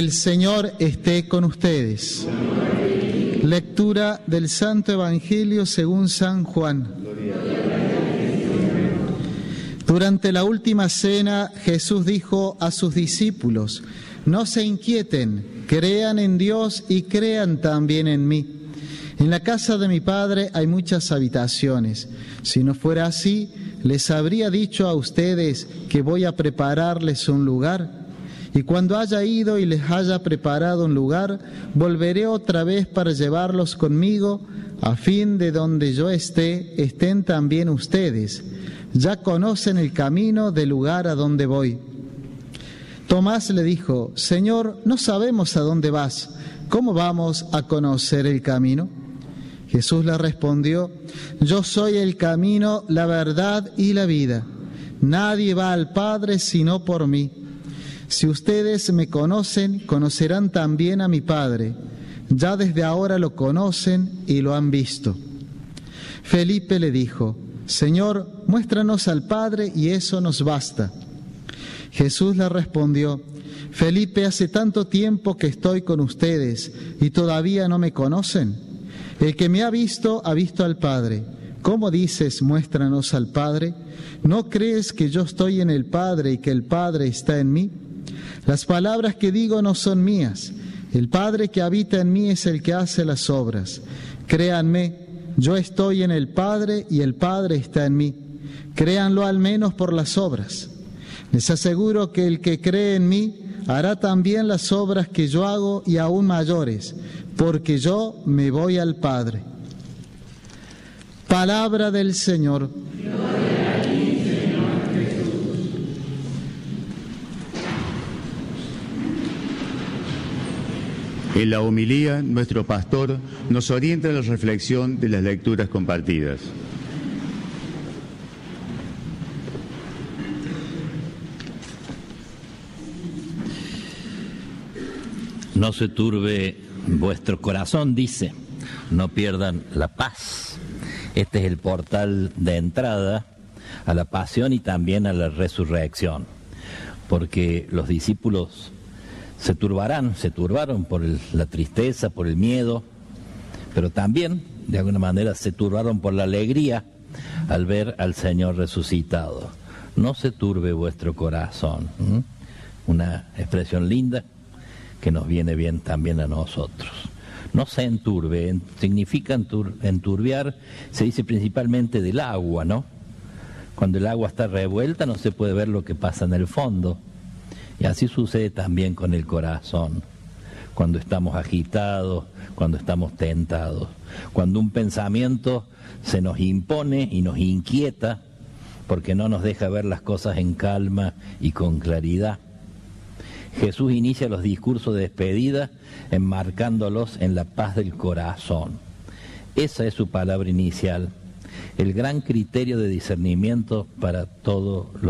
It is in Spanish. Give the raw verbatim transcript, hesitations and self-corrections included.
El Señor esté con ustedes. Lectura del Santo Evangelio según San Juan. Durante la última cena, Jesús dijo a sus discípulos: no se inquieten, crean en Dios y crean también en mí. En la casa de mi Padre hay muchas habitaciones. Si no fuera así, les habría dicho a ustedes que voy a prepararles un lugar. Y cuando haya ido y les haya preparado un lugar, volveré otra vez para llevarlos conmigo, a fin de donde yo esté, estén también ustedes. Ya conocen el camino del lugar a donde voy. Tomás le dijo: Señor, no sabemos a dónde vas. ¿Cómo vamos a conocer el camino? Jesús le respondió: Yo soy el camino, la verdad y la vida. Nadie va al Padre sino por mí. Si ustedes me conocen, conocerán también a mi Padre. Ya desde ahora lo conocen y lo han visto. Felipe le dijo: Señor, muéstranos al Padre y eso nos basta. Jesús le respondió: Felipe, hace tanto tiempo que estoy con ustedes y todavía no me conocen. El que me ha visto, ha visto al Padre. ¿Cómo dices, muéstranos al Padre? ¿No crees que yo estoy en el Padre y que el Padre está en mí? Las palabras que digo no son mías. El Padre que habita en mí es el que hace las obras. Créanme, yo estoy en el Padre y el Padre está en mí. Créanlo al menos por las obras. Les aseguro que el que cree en mí hará también las obras que yo hago y aún mayores, porque yo me voy al Padre. Palabra del Señor. En la homilía, nuestro pastor nos orienta a la reflexión de las lecturas compartidas. No se turbe vuestro corazón, dice, no pierdan la paz. Este es el portal de entrada a la pasión y también a la resurrección, porque los discípulos se turbarán, se turbaron por el, la tristeza, por el miedo, pero también, de alguna manera, se turbaron por la alegría al ver al Señor resucitado. No se turbe vuestro corazón. ¿Mm? Una expresión linda que nos viene bien también a nosotros. No se enturbe, significa entur, enturbiar, se dice principalmente del agua, ¿no? Cuando el agua está revuelta no se puede ver lo que pasa en el fondo. Y así sucede también con el corazón, cuando estamos agitados, cuando estamos tentados, cuando un pensamiento se nos impone y nos inquieta porque no nos deja ver las cosas en calma y con claridad. Jesús inicia los discursos de despedida enmarcándolos en la paz del corazón. Esa es su palabra inicial, el gran criterio de discernimiento para todo lo